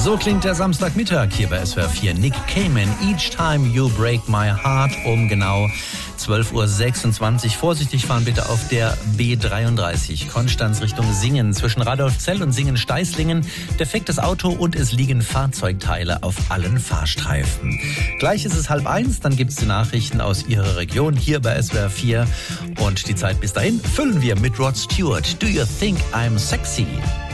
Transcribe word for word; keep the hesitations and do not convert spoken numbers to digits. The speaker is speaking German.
So klingt der Samstagmittag hier bei S W R vier. Nick Cayman, Each Time You Break My Heart, um genau zwölf Uhr sechsundzwanzig. Vorsichtig fahren bitte auf der B dreiunddreißig. Konstanz Richtung Singen. Zwischen Radolfzell und Singen-Steißlingen. Defektes Auto und es liegen Fahrzeugteile auf allen Fahrstreifen. Gleich ist es halb eins, dann gibt es die Nachrichten aus Ihrer Region hier bei S W R vier. Und die Zeit bis dahin füllen wir mit Rod Stewart. Do you think I'm sexy?